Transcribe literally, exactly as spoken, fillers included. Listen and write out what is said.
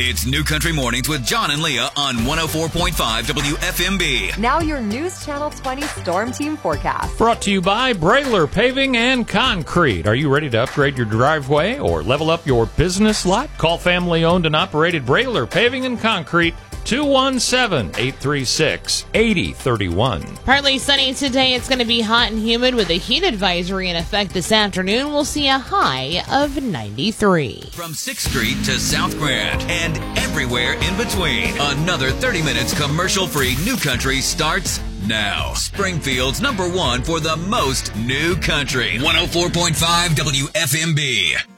It's New Country Mornings with John and Leah on one oh four point five W F M B. Now your News Channel twenty Storm Team forecast. Brought to you by Brailer Paving and Concrete. Are you ready to upgrade your driveway or level up your business lot? Call family-owned and operated Brailer Paving and Concrete, two one seven, eight three six, eight oh three one. Partly sunny today. It's going to be hot and humid with a heat advisory in effect this afternoon. We'll see a high of ninety-three. From sixth Street to South Grand and everywhere in between, another thirty minutes commercial-free New Country starts now. Springfield's number one for the most New Country. one oh four point five W F M B.